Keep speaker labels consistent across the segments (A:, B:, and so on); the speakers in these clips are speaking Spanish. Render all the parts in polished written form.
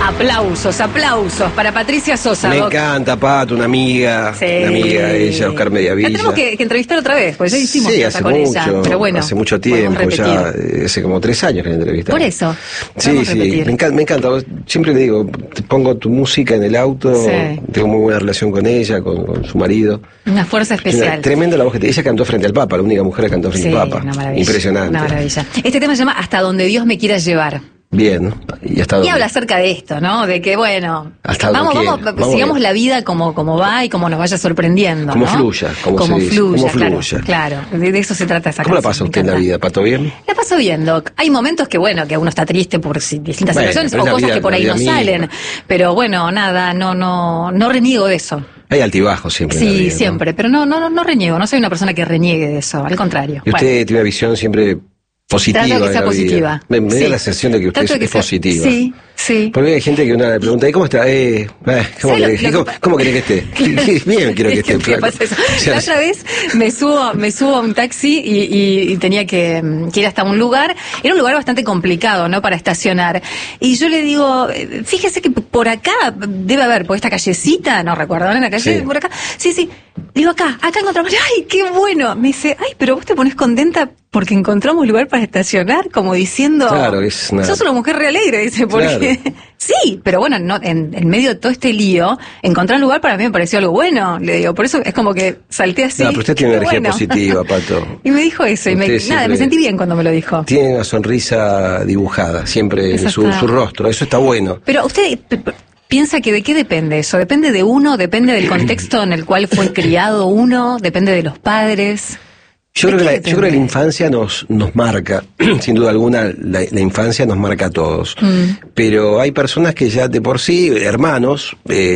A: Aplausos, aplausos para Patricia Sosa.
B: Me
A: Doc.
B: encanta, Pato, una amiga,
A: Sí.
B: ella, Oscar Mediavilla.
A: La tenemos que entrevistar otra vez, porque ya hicimos
B: sí,
A: nota
B: hace
A: con
B: mucho,
A: ella. Pero bueno,
B: hace mucho
A: podemos
B: tiempo, ya
A: repetir.
B: hace como 3 años que la entrevistamos.
A: Por eso.
B: Sí,
A: podemos
B: sí,
A: repetir.
B: me encanta. Siempre le digo, te pongo tu música en el auto,
A: Sí.
B: tengo muy buena relación con ella, con su marido.
A: Una fuerza especial.
B: Tremenda la voz que tiene. Ella cantó frente al Papa, la única mujer que cantó frente
A: Sí,
B: al Papa.
A: una maravilla.
B: Impresionante.
A: Una maravilla. Este tema se llama Hasta donde Dios me quiera llevar.
B: Bien, y hasta
A: Y
B: dónde.
A: habla acerca de esto, ¿no? De que, bueno,
B: Hasta
A: vamos,
B: donde
A: vamos,
B: quiera. Vamos
A: sigamos
B: bien.
A: la vida como se va y como nos vaya sorprendiendo,
B: Como
A: ¿no?
B: fluya, como
A: como
B: se dice,
A: fluya,
B: como
A: claro,
B: fluya.
A: claro. De eso se trata esa
B: ¿Cómo la
A: canción,
B: pasa
A: me
B: usted en la
A: encanta.
B: vida, Pato? ¿Bien?
A: La paso bien, Doc. Hay momentos que, bueno, que uno está triste por distintas
B: Bueno,
A: situaciones
B: pero
A: o
B: es la
A: cosas
B: vida-
A: que por
B: la
A: ahí
B: vida
A: no
B: misma.
A: salen. Pero bueno, nada, no reniego de eso.
B: Hay altibajos siempre en la
A: Sí,
B: vida, ¿no?
A: siempre. Pero no reniego. No soy una persona que reniegue de eso. Al contrario.
B: Y usted tiene una visión siempre positiva
A: trato de que
B: de
A: sea
B: la
A: positiva.
B: vida. Me
A: Sí.
B: da la sensación de que usted
A: Trato de que
B: es
A: sea-
B: positiva.
A: Sí, sí.
B: Porque hay gente que uno le pregunta, ¿y cómo está? ¿Cómo
A: ¿Sabes
B: querés
A: lo
B: cómo querés que esté? Bien quiero que esté,
A: ¿Qué
B: flaco.
A: pasa eso?
B: O sea,
A: La otra vez me subo a un taxi y tenía que ir hasta un lugar. Era un lugar bastante complicado, ¿no? Para estacionar. Y yo le digo, fíjese que por acá debe haber, por esta callecita, no recuerdo, ¿no? En la calle,
B: Sí.
A: por acá. Sí. Digo, acá encontramos. ¡Ay, qué bueno! Me dice, ay, pero vos te pones contenta porque encontramos lugar para estacionar, como diciendo,
B: Claro, es una-
A: sos una mujer re alegre, dice, porque sí, pero bueno, no, en medio de todo este lío, encontrar un lugar para mí me pareció algo bueno, le digo, por eso es como que salté así.
B: No, pero usted tiene
A: qué
B: energía
A: bueno.
B: positiva, Pato.
A: Y me dijo eso, y
B: Usted
A: nada,
B: siempre-
A: me sentí bien cuando me lo dijo.
B: Tiene una sonrisa dibujada, siempre
A: Eso
B: en su
A: está-
B: rostro. Eso está bueno.
A: Pero usted piensa que de qué depende eso, depende de uno, depende del contexto en el cual fue criado uno, depende de los padres.
B: Yo
A: ¿De
B: creo,
A: qué
B: yo creo que la
A: depende?
B: infancia nos marca, sin duda alguna, la infancia nos marca a todos. Pero hay personas que ya de por sí, hermanos,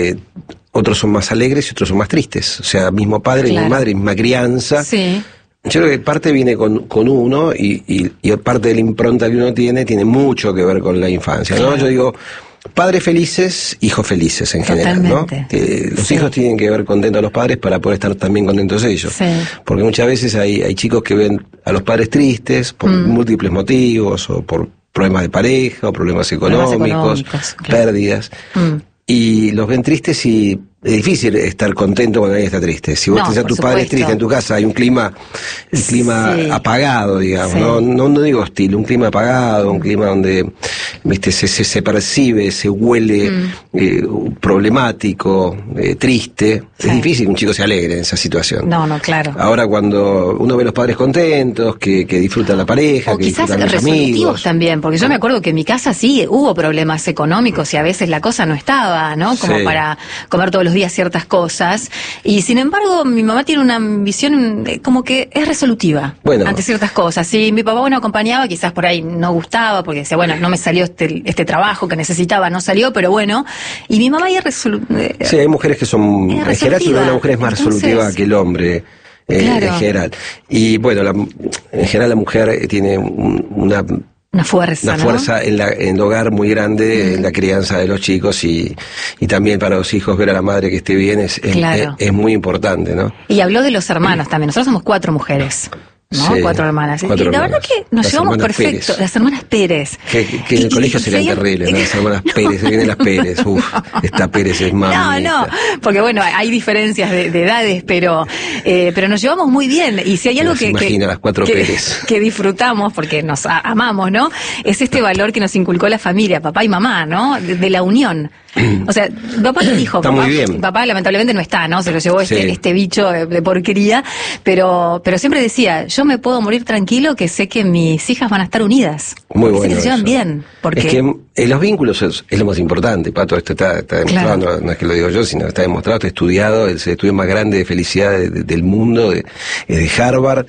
B: otros son más alegres y otros son más tristes. O sea, mismo padre,
A: Claro.
B: misma madre, misma crianza.
A: Sí.
B: Yo creo que parte viene con uno y parte de la impronta que uno tiene mucho que ver con la infancia, ¿no?
A: Claro.
B: Yo digo, padres felices, hijos felices en general, ¿no?
A: Totalmente.
B: Los
A: Sí.
B: hijos tienen que ver contentos a los padres para poder estar también contentos ellos.
A: Sí.
B: Porque muchas veces hay chicos que ven a los padres tristes por múltiples motivos, o por problemas de pareja, o problemas económicos,
A: claro.
B: pérdidas. Y los ven tristes y es difícil estar contento cuando alguien está triste. Si vos
A: No,
B: tenés a
A: por
B: tus padres
A: supuesto.
B: tristes en tu casa, hay un clima,
A: Sí.
B: apagado, digamos,
A: Sí.
B: no digo hostil, un clima apagado, un clima donde se percibe, se huele problemático, triste.
A: Sí.
B: Es difícil que un chico se alegre en esa situación.
A: No, claro.
B: Ahora cuando uno ve a los padres contentos, que disfrutan la pareja,
A: O
B: que
A: quizás
B: disfrutan los
A: resolutivos
B: amigos.
A: también, porque yo me acuerdo que en mi casa sí hubo problemas económicos y a veces la cosa no estaba, ¿no? Como
B: Sí.
A: para comer todos los días ciertas cosas. Y sin embargo, mi mamá tiene una visión como que es resolutiva
B: Bueno.
A: ante ciertas cosas. Sí, mi papá, bueno, acompañaba, quizás por ahí no gustaba, porque decía, bueno, no me salió este trabajo que necesitaba, no salió, pero bueno. Y mi mamá ya
B: Sí, hay mujeres que son,
A: Es
B: en general,
A: resolutiva.
B: una mujer es más
A: Entonces,
B: resolutiva que el hombre,
A: claro.
B: en general. Y bueno, en general la mujer tiene una
A: fuerza, ¿no?
B: fuerza en el hogar muy grande, en la crianza de los chicos y también para los hijos ver a la madre que esté bien
A: Claro.
B: es muy importante, ¿no?
A: Y habló de los hermanos también. Nosotros somos 4 mujeres, ¿no?
B: Sí,
A: 4 hermanas.
B: cuatro
A: Y la verdad
B: hermanas.
A: que nos
B: Las
A: llevamos
B: hermanas
A: perfecto.
B: Pérez.
A: Las hermanas Pérez.
B: Que en el colegio serían
A: y-
B: terribles, ¿no? Las hermanas Pérez, se vienen las Pérez, esta Pérez es mamita.
A: No, porque bueno, hay diferencias de edades, pero nos llevamos muy bien. Y si hay algo
B: Las imagino, las 4 Pérez.
A: que disfrutamos, porque nos amamos, ¿no? Es este valor que nos inculcó la familia, papá y mamá, ¿no? De la unión. O sea, papá me dijo,
B: Está muy bien.
A: papá lamentablemente no está, ¿no? Se lo llevó
B: Sí.
A: este bicho de porquería, pero siempre decía, yo me puedo morir tranquilo que sé que mis hijas van a estar unidas.
B: Muy
A: Sé
B: bueno.
A: que se llevan
B: eso.
A: bien, porque
B: Es que los vínculos es lo más importante, Pato. Esto está demostrado,
A: Claro.
B: no es que lo digo yo, sino está demostrado, está estudiado. Es el estudio más grande de felicidad del mundo, es de Harvard.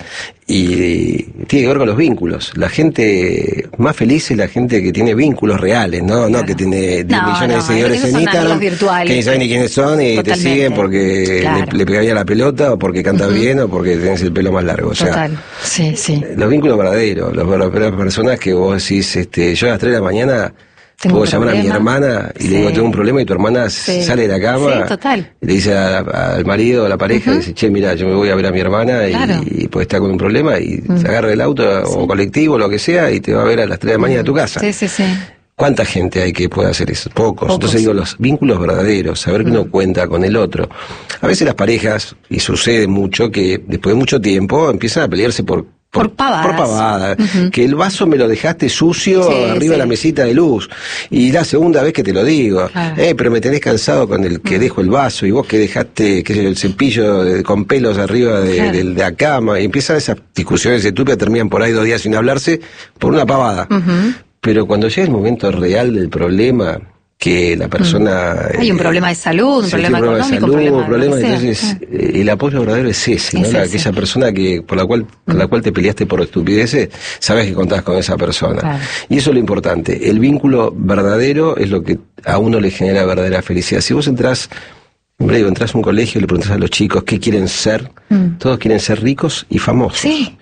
B: Y tiene que ver con los vínculos. La gente más feliz es la gente que tiene vínculos reales, no
A: Claro.
B: que tiene 10
A: No,
B: millones de seguidores
A: esos
B: en
A: son
B: Instagram,
A: amigos virtuales.
B: que ni saben ni quiénes son y
A: Totalmente.
B: te siguen porque
A: Claro.
B: le pegaría la pelota o porque cantas bien o porque tenés el pelo más largo. O sea,
A: total, sí.
B: los vínculos verdaderos, las verdaderas personas que vos decís, yo a las 3 de la mañana
A: Tengo
B: puedo
A: un
B: llamar a mi
A: problema.
B: hermana y
A: Sí.
B: le digo, tengo un problema, y tu hermana
A: Sí.
B: sale de la cama,
A: Sí, total.
B: le dice al marido o a la pareja, dice, che, mira, yo me voy a ver a mi hermana
A: Claro.
B: y pues está con un problema y se agarra el auto o colectivo, lo que sea, y te va a ver a las 3 de la mañana a tu casa.
A: Sí.
B: ¿Cuánta gente hay que puede hacer eso? Pocos. Entonces digo, los vínculos verdaderos, saber que uno cuenta con el otro. A veces las parejas, y sucede mucho, que después de mucho tiempo empiezan a pelearse por pavada. Que el vaso me lo dejaste sucio arriba de la mesita de luz. Y la segunda vez que te lo digo. Claro. Pero me tenés cansado con el que dejo el vaso y vos que dejaste, qué sé yo, el cepillo con pelos arriba de la cama. Y empiezan esas discusiones estúpidas, terminan por ahí 2 días sin hablarse por una pavada. Pero cuando llega el momento real del problema, que la persona...
A: Hay un problema de salud, un problema económico, un problema
B: entonces el apoyo verdadero es ese, ¿no? Aquella persona con la cual te peleaste por estupideces, sabes que contás con esa persona. Claro. Y eso es lo importante. El vínculo verdadero es lo que a uno le genera verdadera felicidad. Si vos entras a un colegio y le preguntás a los chicos qué quieren ser, todos quieren ser ricos y famosos.
A: Sí.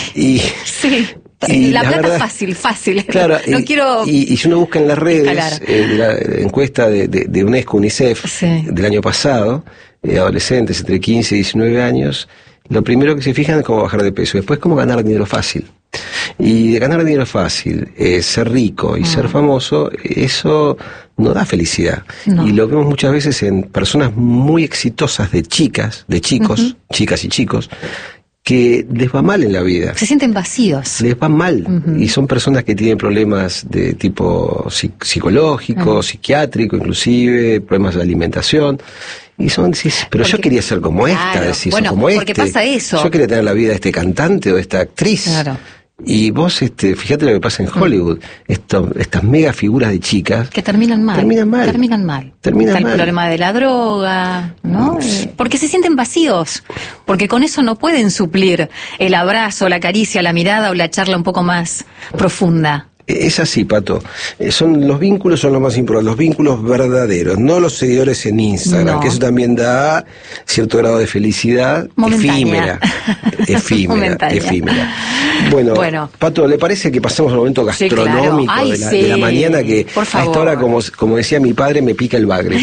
B: Y
A: la plata es fácil.
B: Claro,
A: no quiero...
B: y si uno busca en las redes la encuesta de UNESCO, UNICEF del año pasado, adolescentes entre 15 y 19 años, lo primero que se fijan es cómo bajar de peso, después cómo ganar dinero fácil. Y de ganar dinero fácil, ser rico y ser famoso, eso no da felicidad. No. Y lo vemos muchas veces en personas muy exitosas de chicos, chicas y chicos, que les va mal en la vida.
A: Se sienten vacíos.
B: Les va mal. Y son personas que tienen problemas de tipo psicológico, psiquiátrico, inclusive, problemas de alimentación. Y pero yo quería ser como esta, decís, como
A: porque pasa eso.
B: Yo quería tener la vida de este cantante o de esta actriz.
A: Claro.
B: Y vos, fíjate lo que pasa en Hollywood. Estas mega figuras de chicas...
A: Que terminan mal. Está el problema de la droga, ¿no? Porque se sienten vacíos. Porque con eso no pueden suplir el abrazo, la caricia, la mirada o la charla un poco más profunda.
B: Es así, Pato. Los vínculos son lo más importante, los vínculos verdaderos, no los seguidores en Instagram, que eso también da cierto grado de felicidad efímera. Bueno, Pato, ¿le parece que pasemos al momento gastronómico de la mañana? Que a esta hora, como decía mi padre, me pica el bagre.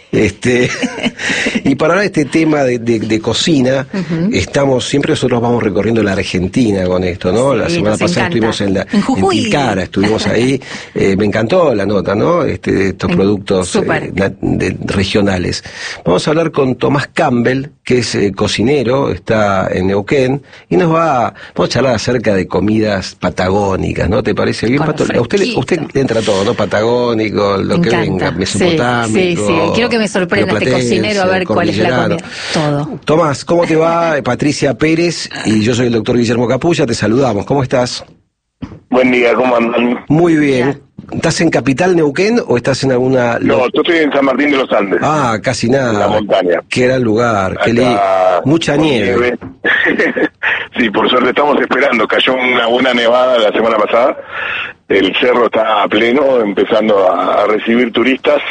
B: Y para hablar de este tema de cocina, nosotros vamos recorriendo la Argentina con esto, ¿no? La semana pasada estuvimos en Tilcara, estuvimos ahí, me encantó la nota, ¿no? Estos productos regionales. Vamos a hablar con Tomás Campbell, que es cocinero, está en Neuquén, y vamos a charlar acerca de comidas patagónicas, ¿no? ¿Te parece bien, Pato? Usted entra todo, ¿no? Patagónico, lo que venga, mesopotámico.
A: Sí. Quiero que me sorprenda este cocinero a ver cuál es la comida. Todo.
B: Tomás, ¿cómo te va? Patricia Pérez y yo soy el doctor Guillermo Capulla, te saludamos. ¿Cómo estás?
C: Buen día, ¿cómo andan?
B: Muy bien. ¿Estás en Capital Neuquén o estás en alguna...?
C: No, yo estoy en San Martín de los Andes.
B: Ah, casi nada.
C: En la montaña.
B: Qué gran lugar, mucha nieve.
C: Sí, por suerte estamos esperando. Cayó una buena nevada la semana pasada. El cerro está a pleno, empezando a recibir turistas.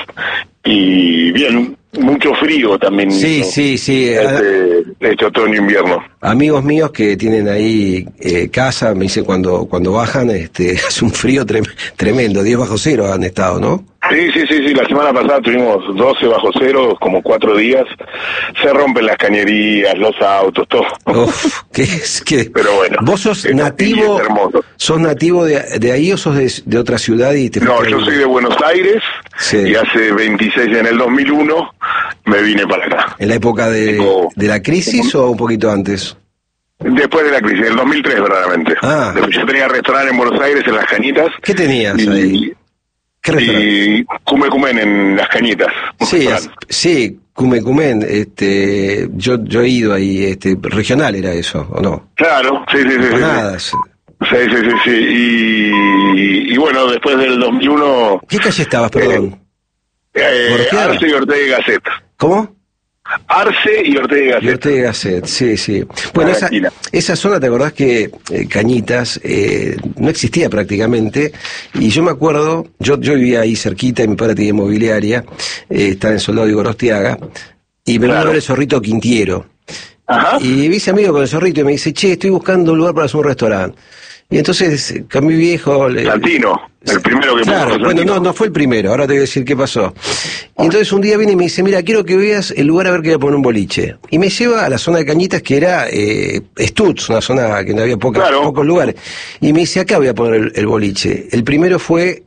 C: Y bien, mucho frío también.
B: Sí.
C: Este otoño-invierno.
B: Amigos míos que tienen ahí casa, me dicen cuando bajan, hace un frío tremendo, 10 bajo cero han estado, ¿no?
C: Sí, la semana pasada tuvimos 12 bajo cero, como 4 días, se rompen las cañerías, los autos, todo.
B: Uf,
C: pero bueno.
B: ¿Vos sos nativo de ahí o sos de otra ciudad?
C: No, yo soy de Buenos Aires, y hace 26, en el 2001, me vine para acá.
B: ¿En la época de la crisis o un poquito antes?
C: Después de la crisis, en el 2003 verdaderamente. Yo tenía restaurante en Buenos Aires, en Las Cañitas.
B: ¿Qué tenías ahí? ¿Qué restaurante?
C: Y Cumen en Las Cañitas.
B: Sí, Cumen. Yo he ido ahí, regional era eso, ¿o no?
C: Claro, sí.
B: Empanadas.
C: Sí. Y bueno, después del 2001...
B: ¿Qué calle estabas, perdón?
C: Arce y Ortega y Gasset.
B: ¿Cómo?
C: Arce y Ortega y
B: Gasset, sí. Bueno, esa zona, ¿te acordás que Cañitas no existía prácticamente? Y yo me acuerdo, yo vivía ahí cerquita y mi padre tenía inmobiliaria, estaba en Soldado y Gorostiaga, y me vino a ver el Zorrito Quintiero.
C: Ajá.
B: Y me hice amigo con el Zorrito y me dice, estoy buscando un lugar para hacer un restaurante. Y entonces, con mi viejo...
C: Santino, el primero que
B: Claro, bueno, no fue el primero, ahora te voy a decir qué pasó. Y entonces un día viene y me dice, mira, quiero que veas el lugar a ver que voy a poner un boliche. Y me lleva a la zona de Cañitas, que era Stutz, una zona que no había pocos lugares. Y me dice, acá voy a poner el boliche. El primero fue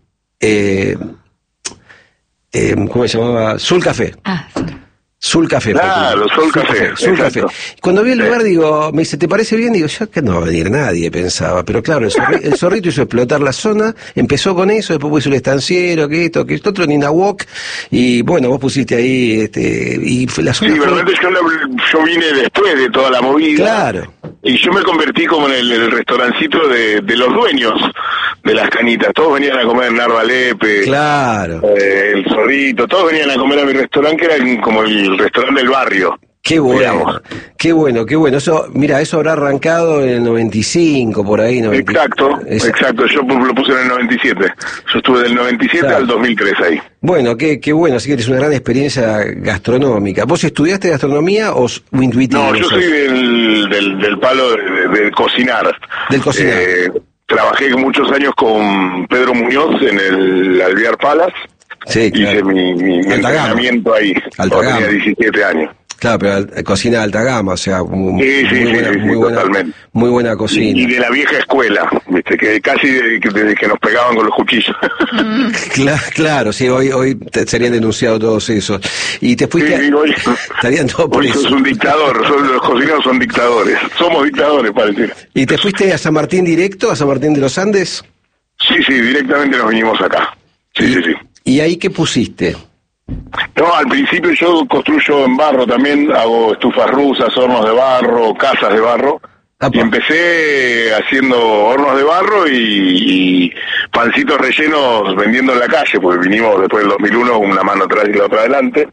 B: ¿cómo se llamaba? Sul Café. Sul Café.
C: Claro, Sul Café.
B: Sul Café. Cuando vi el lugar, digo, me dice, ¿te parece bien? Digo, ya que no va a venir nadie, pensaba. Pero claro, el zorrito hizo explotar la zona, empezó con eso, después puso el estanciero, que esto, otro, Nina Walk, y bueno, vos pusiste ahí, y la zona.
C: Sí, realmente yo vine después de toda la movida.
B: Claro.
C: Y yo me convertí como en el restaurancito de los dueños de las canitas. Todos venían a comer Narva Lepe,
B: claro,
C: el Zorrito, todos venían a comer a mi restaurante, que era como el restaurante del barrio.
B: Qué bueno,
C: digamos.
B: qué bueno. Eso, mira, eso habrá arrancado en el 95, por ahí.
C: Exacto. Yo lo puse en el 97. Yo estuve del 97 al 2003 ahí.
B: Bueno, qué bueno, así que es una gran experiencia gastronómica. ¿Vos estudiaste gastronomía o intuitivo?
C: No, yo soy del palo de cocinar.
B: Del cocinar.
C: Trabajé muchos años con Pedro Muñoz en el Alvear Palace.
B: Sí, claro.
C: Hice mi entrenamiento ahí. Tenía 17 años.
B: Claro, pero cocina de alta gama, o sea,
C: totalmente.
B: Muy buena cocina.
C: Y de la vieja escuela, viste, que casi desde que nos pegaban con los cuchillos.
B: Claro, sí, hoy serían denunciados todos esos. Y te fuiste,
C: hoy
B: estarían todos por eso.
C: Sos un dictador, los cocineros son dictadores, somos dictadores, parece.
B: ¿Y te fuiste a San Martín directo, a San Martín de los Andes?
C: Sí, directamente nos vinimos acá. Sí.
B: ¿Y ahí qué pusiste?
C: No, al principio yo construyo en barro también, hago estufas rusas, hornos de barro, casas de barro. Y empecé haciendo hornos de barro y pancitos rellenos vendiendo en la calle, porque vinimos después del 2001 una mano atrás y la otra adelante.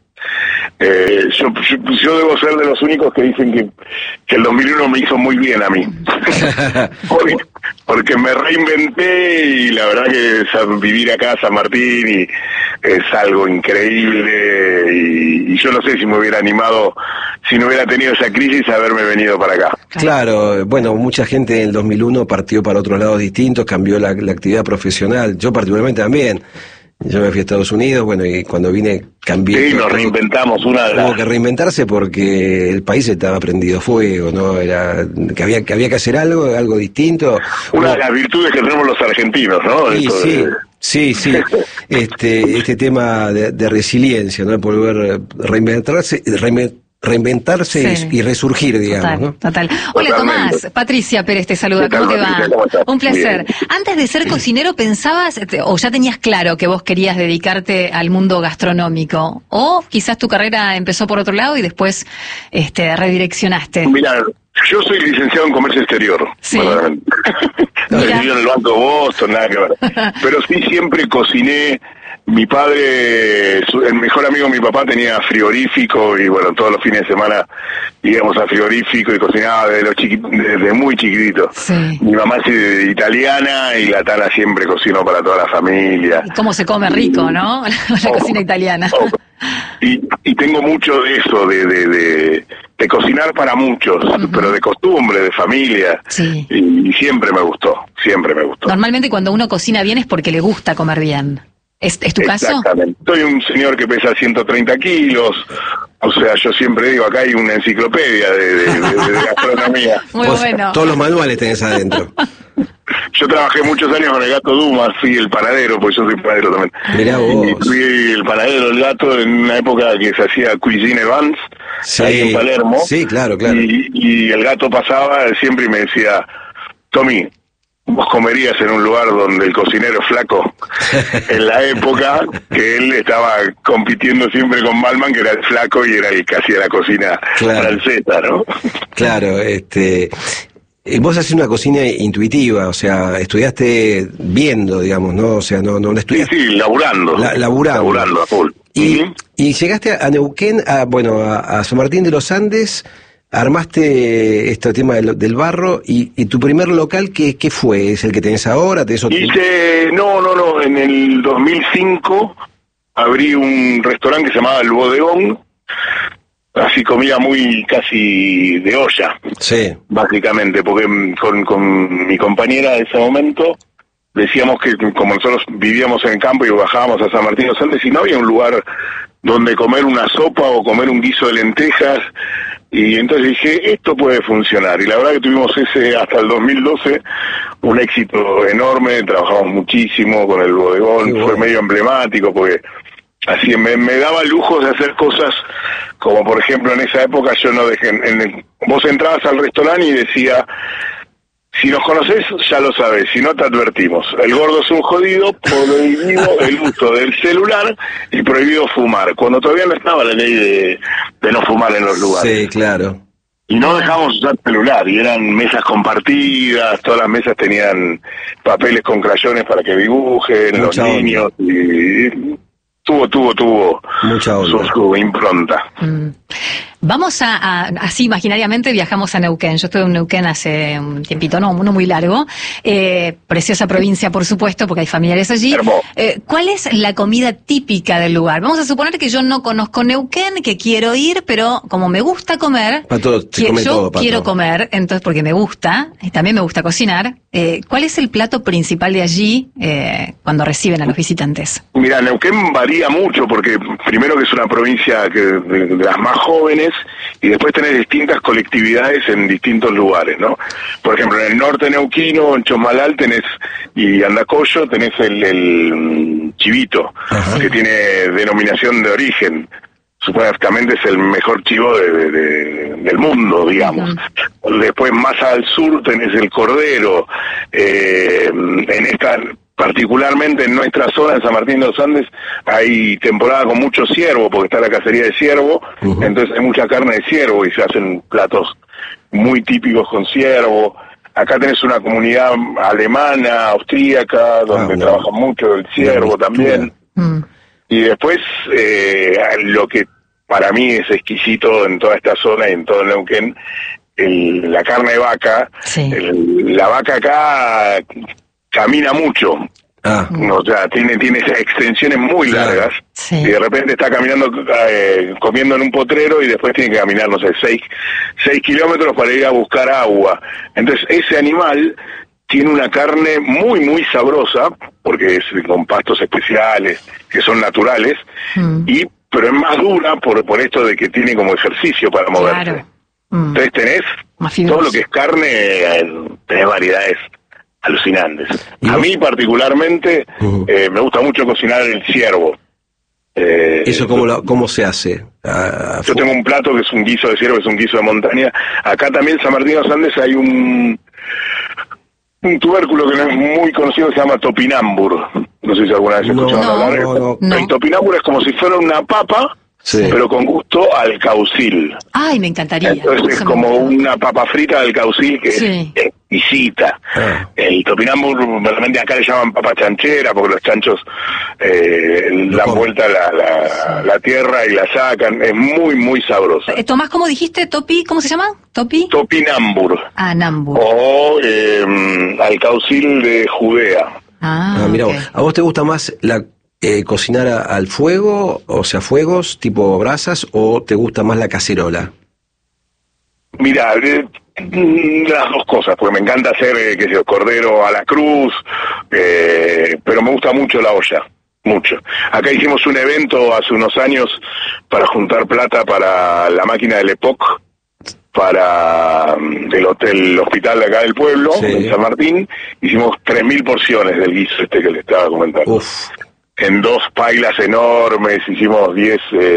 C: Yo debo ser de los únicos que dicen que el 2001 me hizo muy bien a mí. porque me reinventé y la verdad que vivir acá a San Martín y es algo increíble y yo no sé si me hubiera animado, si no hubiera tenido esa crisis, haberme venido para acá.
B: Claro, bueno, mucha gente en el 2001 partió para otros lados distintos, cambió la actividad profesional, yo particularmente también. Yo me fui a Estados Unidos, bueno, y cuando vine cambié.
C: Sí, nos reinventamos
B: Hubo que reinventarse porque el país estaba prendido fuego, ¿no? Era que había que hacer algo distinto.
C: Una de las virtudes que tenemos los argentinos, ¿no?
B: Sí. Este tema de resiliencia, ¿no? Poder reinventarse sí. Y resurgir, digamos,
A: total,
B: ¿no?
A: Hola, Tomás. Patricia Pérez te saluda. ¿Cómo te va? Un placer. Bien. Antes de ser cocinero, ¿pensabas o ya tenías claro que vos querías dedicarte al mundo gastronómico? ¿O quizás tu carrera empezó por otro lado y después redireccionaste?
C: Mira, yo soy licenciado en comercio exterior.
A: Sí.
C: Viví en el Banco Boston, nada que ver. Pero sí siempre cociné. Mi padre, el mejor amigo de mi papá tenía frigorífico y bueno, todos los fines de semana íbamos a frigorífico y cocinaba desde muy chiquitito.
A: Sí.
C: Mi mamá es italiana y la Tana siempre cocinó para toda la familia.
A: Y cómo se come rico, ¿no? La cocina italiana.
C: Y tengo mucho de eso, de cocinar para muchos, pero de costumbre, de familia.
A: Sí.
C: Y siempre me gustó.
A: Normalmente cuando uno cocina bien es porque le gusta comer bien. ¿Es tu caso?
C: Exactamente. Soy un señor que pesa 130 kilos, o sea, yo siempre digo, acá hay una enciclopedia de gastronomía.
A: Muy bueno.
B: Todos los manuales tenés adentro.
C: Yo trabajé muchos años con el Gato Dumas, fui el panadero, porque yo soy panadero también.
B: Mirá vos.
C: Y fui el panadero del Gato en una época que se hacía Cuisine Vans, ahí en Palermo.
B: Sí, claro.
C: Y el Gato pasaba siempre y me decía, Tommy, vos comerías en un lugar donde el cocinero es flaco. En la época que él estaba compitiendo siempre con Malman, que era el flaco y era el que hacía la cocina francesa, ¿no?
B: Claro, vos haces una cocina intuitiva, o sea, estudiaste viendo, digamos, ¿no? O sea, no estudiaste.
C: Sí, laburando. Laburando a full.
B: Y llegaste a Neuquén, a San Martín de los Andes. Armaste este tema del barro y tu primer local, ¿qué fue? ¿Es el que tenés ahora?
C: No, en el 2005 abrí un restaurante que se llamaba El Bodegón, así comida muy casi de olla,
B: sí,
C: básicamente, porque con mi compañera de ese momento decíamos que como nosotros vivíamos en el campo y bajábamos a San Martín de los Andes y no había un lugar donde comer una sopa o comer un guiso de lentejas Y entonces dije, esto puede funcionar. Y la verdad que tuvimos hasta el 2012, un éxito enorme, trabajamos muchísimo con el bodegón,
B: Bueno.
C: fue medio emblemático porque así me daba lujos de hacer cosas como, por ejemplo, en esa época yo no dejé, vos entrabas al restaurante y decía, si nos conocés, ya lo sabés, si no te advertimos. El gordo es un jodido, prohibido el uso del celular y prohibido fumar. Cuando todavía no estaba la ley de no fumar en los lugares.
B: Sí, claro.
C: Y no dejábamos usar celular, y eran mesas compartidas, todas las mesas tenían papeles con crayones para que dibujen,
B: Mucha
C: los
B: onda.
C: niños, y tuvo
B: Mucha onda.
C: su impronta.
A: Vamos así imaginariamente viajamos a Neuquén. Yo estuve en Neuquén hace un tiempito, no muy largo. Preciosa provincia, por supuesto, porque hay familiares allí.
C: Hermoso.
A: ¿Cuál es la comida típica del lugar? Vamos a suponer que yo no conozco Neuquén, que quiero ir, pero como me gusta comer,
B: Pato, se come
A: yo
B: todo, Pato.
A: quiero comer, entonces porque me gusta, y también me gusta cocinar. ¿Cuál es el plato principal de allí cuando reciben a los visitantes?
C: Mira, Neuquén varía mucho porque primero que es una provincia de las más jóvenes y después tenés distintas colectividades en distintos lugares, ¿no? Por ejemplo, en el norte neuquino, en Chosmalal y Andacollo tenés el chivito,
B: Ajá.
C: que tiene denominación de origen. Supuestamente es el mejor chivo del mundo, digamos. Después más al sur tenés el cordero. Particularmente en nuestra zona, en San Martín de los Andes, hay temporada con mucho ciervo, porque está la cacería de ciervo, entonces hay mucha carne de ciervo y se hacen platos muy típicos con ciervo. Acá tenés una comunidad alemana, austríaca, donde
B: bueno.
C: trabajan mucho el ciervo también. Y después, lo que para mí es exquisito en toda esta zona y en todo Neuquén, la carne de vaca.
A: Sí.
C: La vaca acá camina mucho. O sea, tiene esas extensiones muy largas.
A: Sí.
C: Y de repente está caminando, comiendo en un potrero y después tiene que caminar, no sé, 6 kilómetros para ir a buscar agua. Entonces, ese animal tiene una carne muy sabrosa, porque es con pastos especiales, que son naturales, pero es más dura por esto de que tiene como ejercicio para moverse.
A: Claro.
C: Entonces tenés
A: Más fibroso.
C: todo lo que es carne, tenés variedades alucinantes. A mí particularmente me gusta mucho cocinar el ciervo.
B: ¿Eso cómo se hace?
C: Yo tengo un plato que es un guiso de ciervo, que es un guiso de montaña. Acá también en San Martín de los Andes hay un tubérculo que no es muy conocido que se llama topinambur. No sé si alguna vez escucharon hablar.
B: No.
C: El topinambur es como si fuera una papa,
B: Sí.
C: pero con gusto al caucil.
A: Ay, me encantaría.
C: Entonces es
A: Eso
C: como
A: me-
C: una papa frita del caucil que
A: Sí.
C: es exquisita. El topinambur, realmente acá le llaman papa chanchera, porque los chanchos dan
B: comen.
C: vuelta la tierra y la sacan. Es muy sabrosa.
A: Tomás, ¿cómo dijiste? ¿Topi? ¿Cómo se llama? ¿Topi?
C: Topinambur.
A: Ah, Nambu.
C: O al caucil de Judea.
B: Mira,
A: ok.
B: ¿a vos te gusta más cocinar al fuego, o sea, fuegos tipo brasas, o te gusta más la cacerola?
C: Mira, las dos cosas, porque me encanta hacer, cordero a la cruz, pero me gusta mucho la olla, mucho. Acá hicimos un evento hace unos años para juntar plata para la máquina del EPOC, para el hospital de acá del pueblo,
B: Sí.
C: en San Martín. Hicimos 3.000 porciones del guiso que le estaba comentando.
B: Uf,
C: En 2 pailas enormes, hicimos 10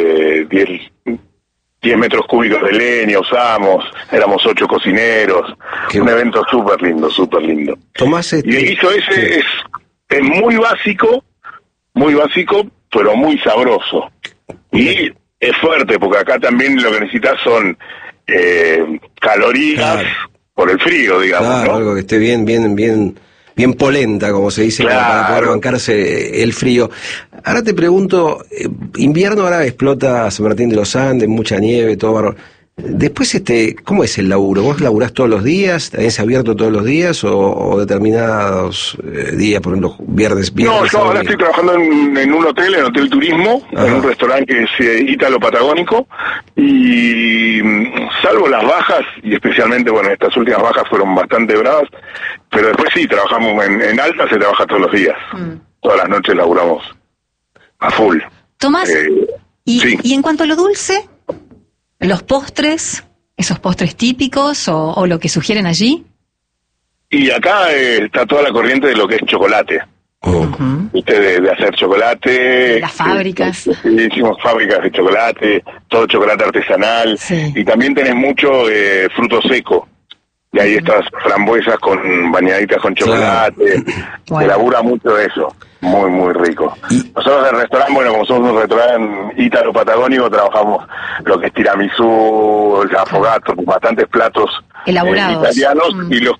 C: metros cúbicos de leña, usamos, éramos 8 cocineros,
B: Qué
C: un
B: bueno.
C: evento súper lindo.
B: Tomás,
C: Y el guiso ese es muy básico, pero muy sabroso. Y es fuerte, porque acá también lo que necesitas son calorías
B: Claro.
C: por el frío, digamos,
B: claro,
C: ¿no?
B: algo que esté bien polenta, como se dice, para
C: Claro.
B: poder bancarse el frío. Ahora te pregunto, invierno ahora explota San Martín de los Andes, mucha nieve, todo barro. Después, ¿cómo es el laburo? ¿Vos laburás todos los días? ¿Tenés abierto todos los días o determinados días, por ejemplo, viernes?
C: No, yo
B: sábado,
C: ahora estoy trabajando en un hotel, en Hotel Turismo,
B: Ajá.
C: en un restaurante que es ítalo-patagónico, y salvo las bajas, y especialmente, bueno, estas últimas bajas fueron bastante bravas, pero después sí, trabajamos en alta, se trabaja todos los días. Todas las noches laburamos a full.
A: Tomás,
C: Sí.
A: y en cuanto a lo dulce, los postres, esos postres típicos o lo que sugieren allí?
C: Y acá está toda la corriente de lo que es chocolate.
A: Ujú.
C: ¿Viste? De hacer chocolate.
A: Las fábricas.
C: Hicimos fábricas de chocolate, todo chocolate artesanal.
A: Sí.
C: Y también tenés mucho fruto seco. Y ahí estas frambuesas bañaditas con chocolate.
A: Bueno.
C: Se labura mucho eso. Muy, muy rico. Nosotros del restaurante, bueno, como somos un restaurante ítalo-patagónico, trabajamos lo que es tiramisú, el affogato, bastantes platos
A: Elaborados.
C: italianos, y los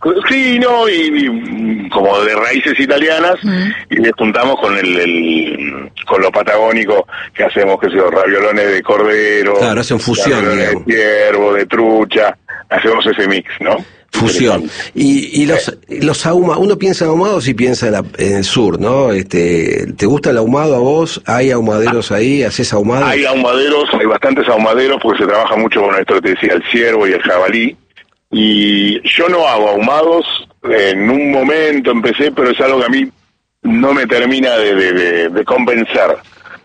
C: y como de raíces italianas, y les juntamos con con lo patagónico que hacemos, que son raviolones de cordero,
B: Claro, hacen fusión,
C: raviolones
B: digamos.
C: de ciervo, de trucha, hacemos ese mix, ¿no?
B: Fusión. Y los ahumados, uno piensa en ahumados y piensa en el sur, ¿no? ¿Te gusta el ahumado a vos? ¿Hay ahumaderos ahí? ¿Haces ahumados?
C: Hay ahumaderos, hay bastantes ahumaderos porque se trabaja mucho con esto que te decía, el ciervo y el jabalí. Y yo no hago ahumados, en un momento empecé, pero es algo que a mí no me termina de convencer.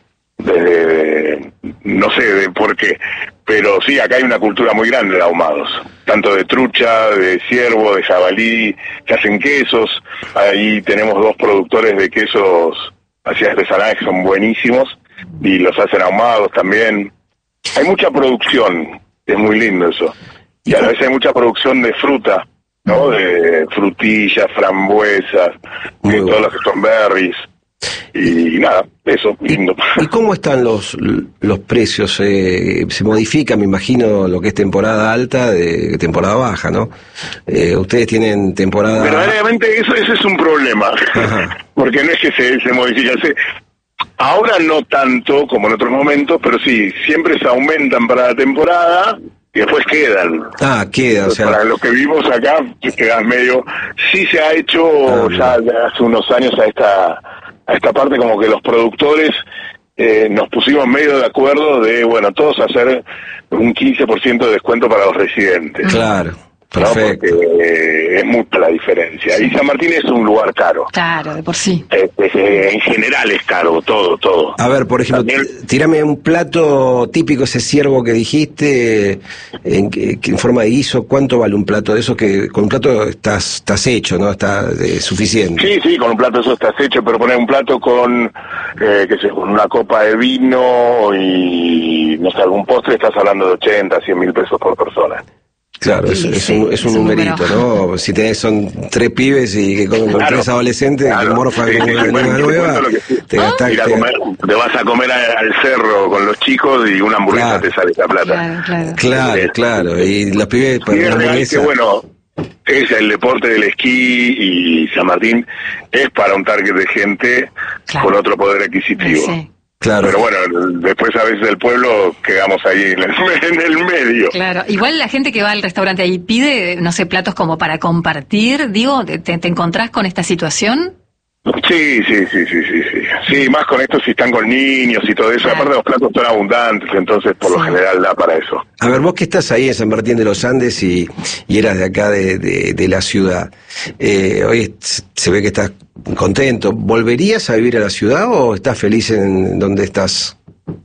C: No sé de por qué, pero sí, acá hay una cultura muy grande de ahumados, tanto de trucha, de ciervo, de jabalí, que hacen quesos. Ahí tenemos 2 productores de quesos así artesanales que son buenísimos y los hacen ahumados también. Hay mucha producción, es muy lindo eso. Y a la vez hay mucha producción de fruta, ¿no? De frutillas, frambuesas, todos los que son berries. Y nada, eso, lindo.
B: ¿Y cómo están los precios? Se modifica, me imagino, lo que es temporada alta de temporada baja, ¿no? Ustedes tienen temporada...
C: Verdaderamente ese es un problema. Ajá. Porque no es que se modifica. Ahora no tanto como en otros momentos, pero sí, siempre se aumentan para la temporada y después quedan.
B: Quedan, o sea...
C: Para los que vivimos acá, quedas medio... Sí se ha hecho ya hace unos años a esta parte, como que los productores nos pusimos medio de acuerdo de, bueno, todos hacer un 15% de descuento para los residentes.
B: Claro, perfecto.
C: ¿No? Porque es mucha la diferencia. Y San Martín es un lugar caro.
A: Claro, de por sí.
C: En general es caro, todo.
B: A ver, por ejemplo, tírame un plato típico, ese ciervo que dijiste, en forma de guiso. ¿Cuánto vale un plato de eso? Que con un plato estás hecho, ¿no? Está suficiente.
C: Sí, con un plato eso estás hecho, pero poner un plato con con una copa de vino y, no sé, algún postre, estás hablando de 80, 100 mil pesos por persona.
B: Claro, es un numerito, ¿no? Si son 3 pibes y que comen con 3 adolescentes, que morfan como una niña nueva, te gastás...
C: Te vas a comer al cerro con los chicos y una hamburguesa te sale esa plata.
B: Claro. Y los pibes...
C: Y es real que, bueno, es el deporte del esquí y San Martín es para un target de gente con otro poder adquisitivo.
A: Sí.
B: Claro.
C: Pero bueno, después a veces del pueblo quedamos ahí en el medio.
A: Claro, igual la gente que va al restaurante ahí pide, no sé, platos como para compartir, digo, ¿te encontrás con esta situación?
C: Sí. Sí, más con esto si están con niños y todo eso.
A: Claro.
C: Aparte los platos son abundantes, entonces por lo general da para eso.
B: A ver, vos que estás ahí en San Martín de los Andes y eras de acá de la ciudad, hoy se ve que estás contento. ¿Volverías a vivir a la ciudad o estás feliz en donde estás?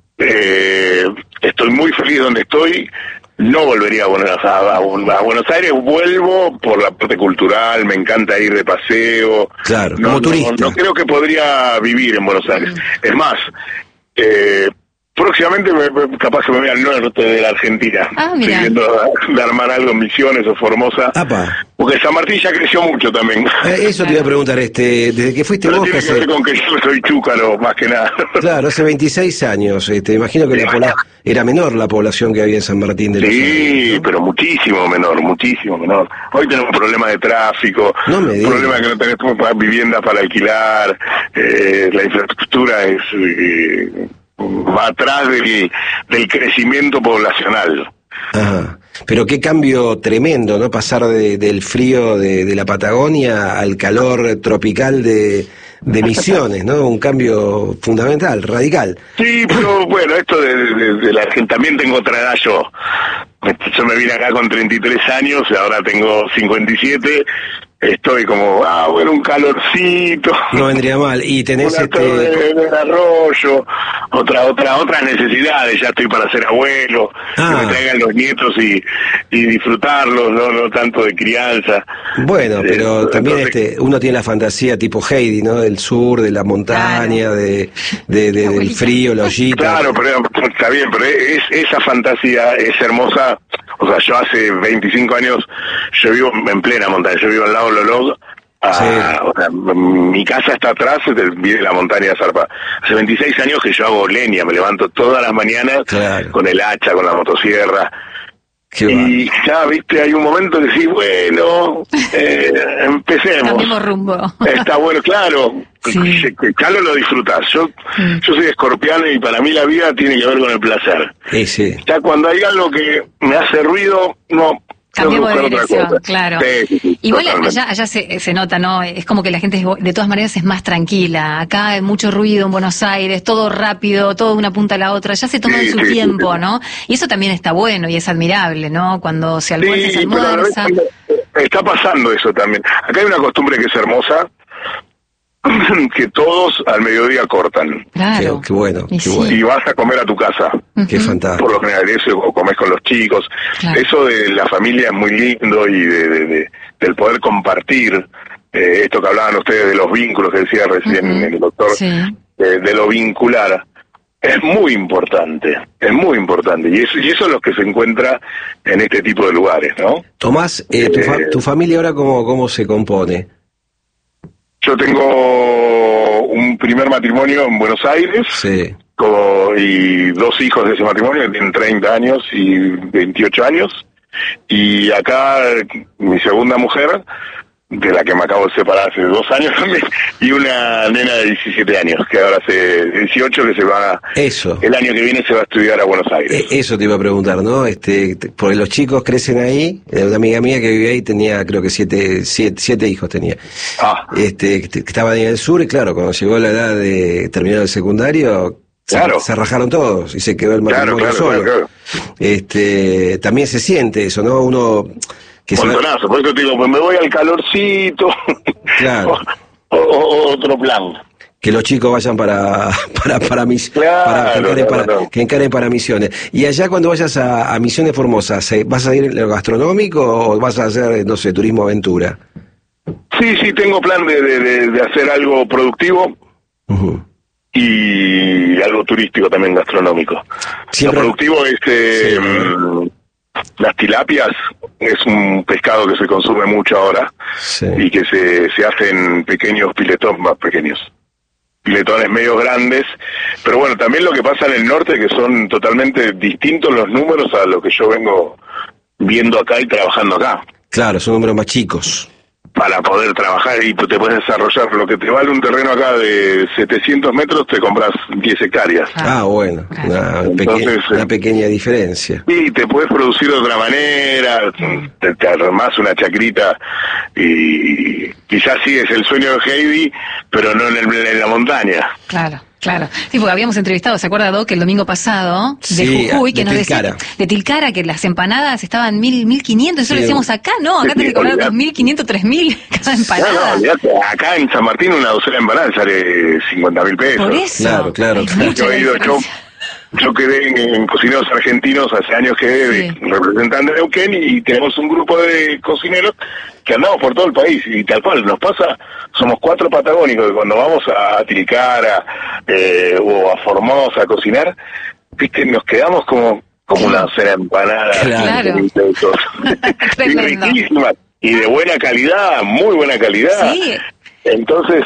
C: Estoy muy feliz donde estoy. No volvería a Buenos Aires, vuelvo por la parte cultural, me encanta ir de paseo.
B: Claro, como turista.
C: No creo que podría vivir en Buenos Aires. Es más, próximamente capaz que me voy al norte de la Argentina.
A: Mira.
C: Viendo de armar algo en Misiones o Formosa.
B: Apa.
C: Porque San Martín ya creció mucho también.
B: Eso te iba a preguntar, desde que fuiste
C: Pero
B: vos...
C: tiene que ver con que yo soy chúcaro, más que nada.
B: Claro, hace 26 años, imagino que era menor la población que había en San Martín de los Andes.
C: Sí,
B: ¿no?
C: pero muchísimo menor. Hoy tenemos un problema de tráfico, un problema de que no tenemos viviendas para alquilar, la infraestructura va atrás del crecimiento poblacional.
B: Ajá. Pero qué cambio tremendo, ¿no? Pasar del frío de la Patagonia al calor tropical de Misiones, ¿no? Un cambio fundamental, radical.
C: Sí, pero bueno, esto de la Argentina, también tengo otra edad yo. Yo me vine acá con 33 años, ahora tengo 57. estoy como, bueno, un calorcito.
B: No vendría mal. Y tenés
C: una torre de arroyo, otras necesidades, ya estoy para ser abuelo, que me traigan los nietos y disfrutarlos, no tanto de crianza.
B: Bueno, pero también
C: entonces,
B: uno tiene la fantasía tipo Heidi, ¿no? Del sur, de la montaña, del frío, la ollita.
C: Claro, pero está bien, pero esa fantasía es hermosa. O sea, yo hace 25 años, yo vivo en plena montaña, yo vivo al lado de Lolog. O sea, mi casa está atrás de la montaña de Zarpa. Hace 26 años que yo hago leña, me levanto todas las mañanas con el hacha, con la motosierra. Y ya, viste, hay un momento que sí, bueno, empecemos.
A: Cambiemos rumbo.
C: Está bueno, claro. Sí. Ya lo disfrutás. Yo soy escorpiano y para mí la vida tiene que ver con el placer.
B: Sí.
C: Ya cuando hay algo que me hace ruido, no.
A: Cambiemos de dirección, claro.
C: Sí,
A: igual allá se nota, ¿no? Es como que la gente de todas maneras es más tranquila. Acá hay mucho ruido en Buenos Aires, todo rápido, todo de una punta a la otra. Ya se toma su tiempo, ¿no? Y eso también está bueno y es admirable, ¿no? Cuando se almuerza, se almuerza.
C: Está pasando eso también. Acá hay una costumbre que es hermosa, que todos al mediodía cortan.
A: Claro.
B: Qué bueno.
C: Y vas a comer a tu casa.
B: Qué fantástico.
C: Por lo general eso, o comes con los chicos. Claro. Eso de la familia es muy lindo y del poder compartir. Esto que hablaban ustedes de los vínculos que decía recién el doctor, de lo vincular. Es muy importante. Y eso es lo que se encuentra en este tipo de lugares, ¿no?
B: Tomás, tu familia ahora ¿cómo se compone?
C: Yo tengo un primer matrimonio en Buenos Aires, y 2 hijos de ese matrimonio, que tienen 30 años y 28 años, y acá mi segunda mujer, de la que me acabo de separar hace 2 años también, y una nena de 17 años, que ahora hace 18, que se va, el año que viene se va a estudiar a Buenos Aires.
B: Eso te iba a preguntar, ¿no? Porque los chicos crecen ahí, una amiga mía que vivía ahí tenía, creo que 7 hijos tenía. Que estaban ahí en el sur, y claro, cuando llegó la edad de terminar el secundario, se rajaron todos, y se quedó el matrimonio solo. Claro. También se siente eso, ¿no? Uno...
C: Montonazo, por eso te digo, pues me voy al calorcito, o otro plan.
B: Que los chicos vayan para que encaren para Misiones. Y allá cuando vayas a Misiones Formosa, ¿vas a ir en lo gastronómico o vas a hacer, no sé, turismo aventura?
C: Sí, tengo plan de hacer algo productivo y algo turístico también gastronómico. Lo productivo es... las tilapias es un pescado que se consume mucho ahora y que se hacen pequeños piletones, más pequeños, piletones medio grandes, pero bueno, también lo que pasa en el norte, que son totalmente distintos los números a lo que yo vengo viendo acá y trabajando acá.
B: Claro, son números más chicos.
C: Para poder trabajar y te puedes desarrollar. Lo que te vale un terreno acá de 700 metros, te compras 10 hectáreas.
B: Bueno, una pequeña diferencia.
C: Y te puedes producir de otra manera, te armás una chacrita y quizás sigues el sueño de Heidi, pero no en la montaña.
A: Claro. Sí, porque habíamos entrevistado, ¿se acuerda, Doc, el domingo pasado, de Jujuy, que nos decía, de Tilcara, que las empanadas estaban 1.500, eso lo decíamos acá, no, acá tenés que cobrar 2.500, 3.000 cada empanada.
C: No, acá en San Martín una docena de empanadas sale 50.000 pesos.
A: Por eso.
B: Claro.
C: Yo quedé en Cocineros Argentinos hace años que representante de Neuquén, y tenemos un grupo de cocineros que andamos por todo el país, y tal cual nos pasa, somos 4 patagónicos que cuando vamos a Tilcara o a Formosa a cocinar, viste, nos quedamos como una docena de empanadas.
A: Claro.
C: Y riquísimas, y de buena calidad, muy buena calidad.
A: Sí.
C: Entonces...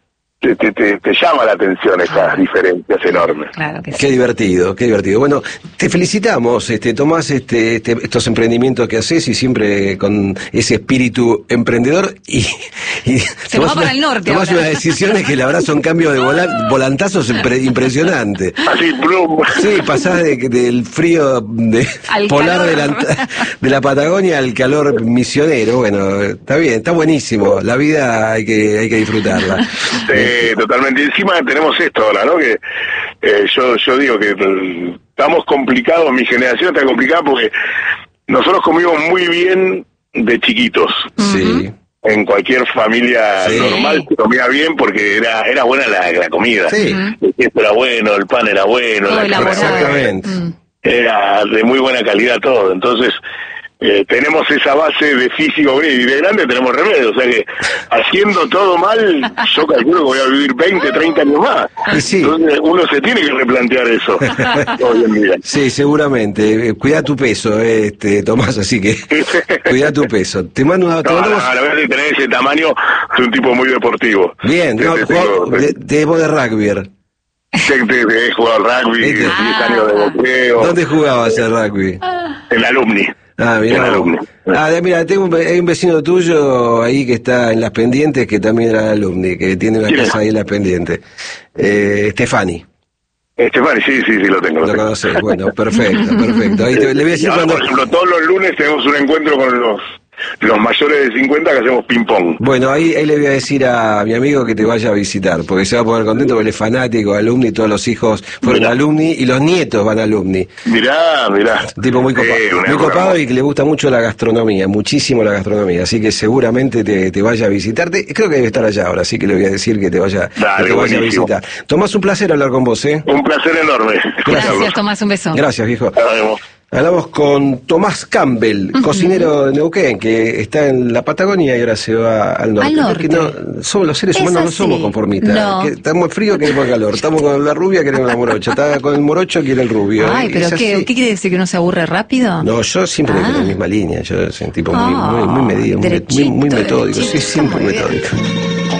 C: Te llama la atención esas diferencias enormes.
A: Claro que sí.
B: Qué divertido. Bueno, te felicitamos, Tomás, estos emprendimientos que haces, y siempre con ese espíritu emprendedor, y
A: se va para el norte.
B: Tomás unas decisiones que la verdad son cambios de volantazos impresionantes.
C: Así, plum.
B: Sí, pasás del frío polar de la Patagonia al calor misionero. Bueno, está bien, está buenísimo. La vida hay que disfrutarla.
C: Totalmente. Y encima tenemos esto ahora, ¿no? Que yo digo que estamos complicados, mi generación está complicada porque nosotros comimos muy bien de chiquitos.
B: Sí.
C: en cualquier familia
B: Sí.
C: normal se comía bien porque era buena la comida.
B: Sí.
C: El queso era bueno, el pan era bueno,
A: Todo
C: la
A: elaborado.
B: Exactamente.
C: era de muy buena calidad todo. Entonces, tenemos esa base de físico y de grande tenemos remedio. O sea que haciendo todo mal, yo calculo que voy a vivir 20, 30 años más.
B: Y sí.
C: Entonces uno se tiene que replantear eso hoy en día.
B: Sí, seguramente. Cuida tu peso, Tomás, así que cuida tu peso. Te mando una...
C: No, la verdad que tener ese tamaño, soy un tipo muy deportivo.
B: Bien, no, de rugby.
C: He jugado al rugby, 10 años de boxeo.
B: ¿Dónde jugabas el rugby?
C: En Alumni.
B: Ah,
C: En
B: mira.
C: Alumni.
B: Mira, hay un vecino tuyo ahí que está en Las Pendientes que también era alumni, que tiene una
C: ¿Quién
B: casa
C: es?
B: ahí en Las Pendientes. Stefani.
C: Estefani, sí, lo tengo.
B: Lo conoces, bueno, perfecto. Ahí le voy a decir
C: Y ahora,
B: cuando...
C: por ejemplo, todos los lunes tenemos un encuentro con los mayores de 50 que hacemos ping-pong.
B: Bueno, ahí le voy a decir a mi amigo que te vaya a visitar, porque se va a poner contento porque él es fanático, alumni, todos los hijos fueron alumni y los nietos van alumni.
C: Mirá.
B: Un tipo muy copado, muy copado y que le gusta mucho la gastronomía, muchísimo la gastronomía, así que seguramente te vaya a visitar. Creo que debe estar allá ahora, así que le voy a decir que te vaya,
C: Dale,
B: que te vaya a
C: buenísimo.
B: visitar. Tomás, un placer hablar con vos, ¿eh?
C: Un placer enorme.
A: Gracias, Tomás, un beso.
B: Gracias, viejo.
C: Nos vemos.
B: Hablamos con Tomás Campbell, cocinero de Neuquén, que está en la Patagonia y ahora se va al norte.
A: Al norte.
B: Porque somos los seres
A: Es
B: humanos, no
A: así.
B: somos conformistas.
A: No.
B: Que estamos frío, queremos calor. Estamos con la rubia, queremos la morocha. Está con el morocho, quiere el rubio.
A: Ay, pero
B: Es
A: ¿qué
B: así.
A: quiere decir? ¿Que uno se aburre rápido?
B: No, yo siempre me quedo en la misma línea. Yo soy un tipo muy medido, muy
A: derechito,
B: metódico. Sí,
A: derechito,
B: siempre
A: muy bien.
B: metódico.